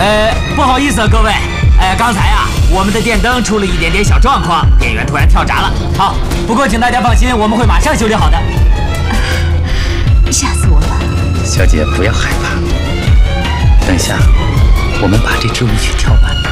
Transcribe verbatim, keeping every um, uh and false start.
呃，不好意思，各位，呃，刚才啊，我们的电灯出了一点点小状况，电源突然跳闸了。好，不过请大家放心，我们会马上修理好的。 吓死我了！ 小姐不要害怕，等下我们把这支舞曲跳完。